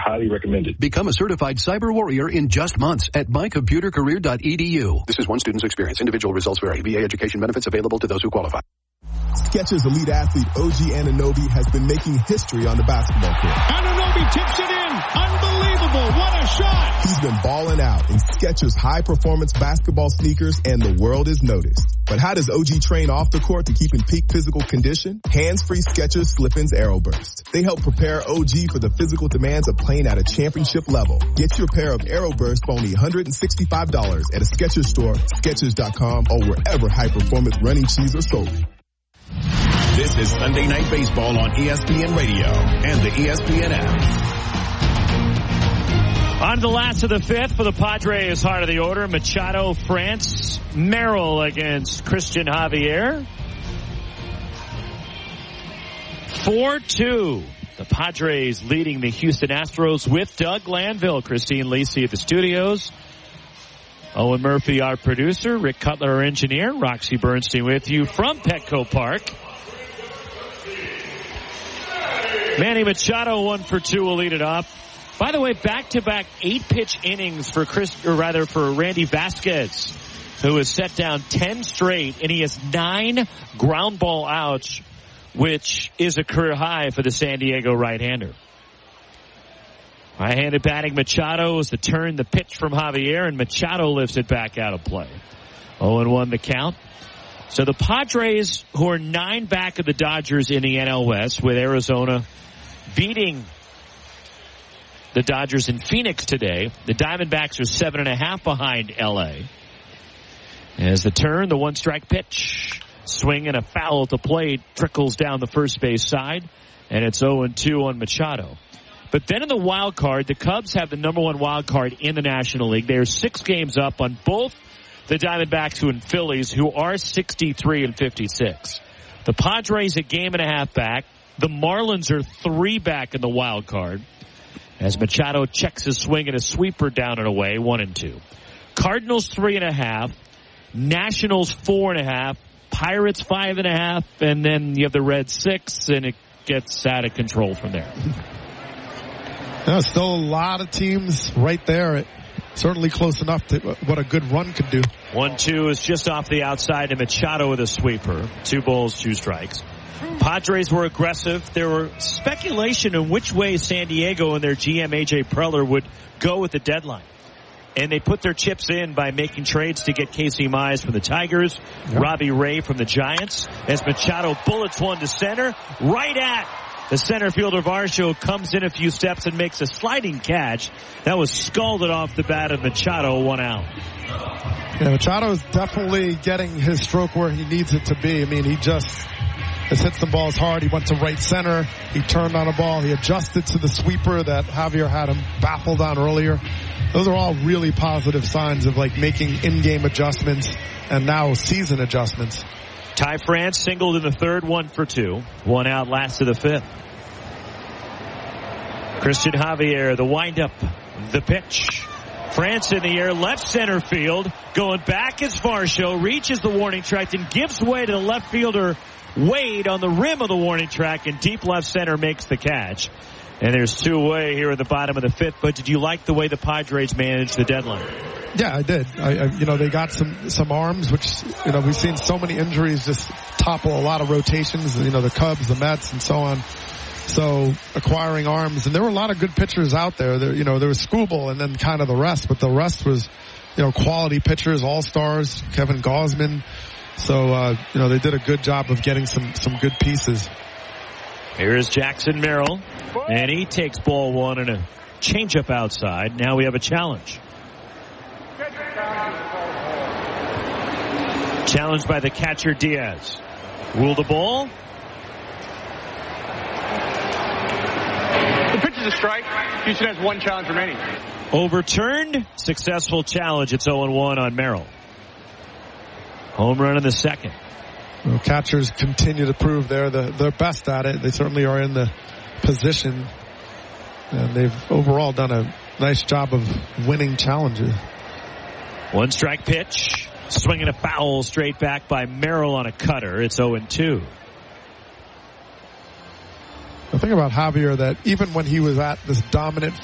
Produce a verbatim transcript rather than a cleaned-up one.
highly recommended. Become a certified cyber warrior in just months at my computer career dot e d u. This is one student's experience. Individual results vary. V A education benefits available to those who qualify. Skechers elite athlete O G Anunoby has been making history on the basketball court. Anunoby tips it in. Unbelievable. What a shot. He's been balling out in Skechers high-performance basketball sneakers, and the world is noticed. But how does O G train off the court to keep in peak physical condition? Hands-free Skechers Slip-ins Aeroburst. They help prepare O G for the physical demands of playing at a championship level. Get your pair of Aeroburst for only one hundred sixty-five dollars at a Skechers store, Skechers dot com, or wherever high-performance running shoes are sold. This is Sunday Night Baseball on E S P N Radio and the E S P N app. On the last of the fifth for the Padres, heart of the order, Machado, France, Merrill against Christian Javier. four two. The Padres leading the Houston Astros with Doug Glanville, Christine Lacey at the studios. Owen Murphy, our producer. Rick Cutler, our engineer. Roxy Bernstein with you from Petco Park. Manny Machado, one for two, will lead it off. By the way, back-to-back eight-pitch innings for Chris, or rather for Randy Vasquez, who has set down ten straight, and he has nine ground ball outs, which is a career high for the San Diego right-hander. Right-handed batting Machado is the turn, the pitch from Javier, and Machado lifts it back out of play. oh and one the count. So the Padres, who are nine back of the Dodgers in the N L West, with Arizona beating the Dodgers in Phoenix today. The Diamondbacks are seven and a half behind L A. As the turn, the one-strike pitch, swing and a foul at the plate, trickles down the first base side, and it's oh and two on Machado. But then in the wild card, the Cubs have the number one wild card in the National League. They are six games up on both the Diamondbacks and Phillies, who are sixty-three and fifty-six. The Padres a game and a half back. The Marlins are three back in the wild card, as Machado checks his swing and a sweeper down and away, one and two. Cardinals three and a half. Nationals four and a half. Pirates five and a half. And then you have the Reds six, and it gets out of control from there. There's still a lot of teams right there. It, certainly close enough to what a good run could do. one two is just off the outside to Machado with a sweeper. Two balls, two strikes. Padres were aggressive. There were speculation on which way San Diego and their G M A J Preller would go with the deadline. And they put their chips in by making trades to get Casey Mize from the Tigers, yep. Robbie Ray from the Giants, as Machado bullets one to center, right at the center fielder. Varsho comes in a few steps and makes a sliding catch. That was scalded off the bat of Machado, one out. Yeah, Machado is definitely getting his stroke where he needs it to be. I mean, he just has hit some balls hard. He went to right center. He turned on a ball. He adjusted to the sweeper that Javier had him baffled on earlier. Those are all really positive signs of like making in-game adjustments and now season adjustments. Ty France singled in the third, one for two. One out last of the fifth. Christian Javier, the windup, the pitch. France in the air, left center field. Going back is Varsho, reaches the warning track and gives way to the left fielder Wade on the rim of the warning track, and deep left center makes the catch. And there's two away here at the bottom of the fifth. But did you like the way the Padres managed the deadline? Yeah, I did. I, I, you know, they got some, some arms, which, you know, we've seen so many injuries just topple a lot of rotations, you know, the Cubs, the Mets, and so on. So acquiring arms, and there were a lot of good pitchers out there. There, you know, there was Skubal and then kind of the rest, but the rest was, you know, quality pitchers, all-stars, Kevin Gausman. So, uh, you know, they did a good job of getting some, some good pieces. Here's Jackson Merrill, and he takes ball one and a changeup outside. Now we have a challenge. Challenged by the catcher Diaz. Rule the ball. The pitch is a strike. Houston has one challenge remaining. Overturned. Successful challenge. It's oh and one on Merrill. Home run in the second. Well, catchers continue to prove they're the, they're best at it. They certainly are in the position. And they've overall done a nice job of winning challenges. One strike pitch. Swinging a foul straight back by Merrill on a cutter. It's oh and two. The thing about Javier that even when he was at this dominant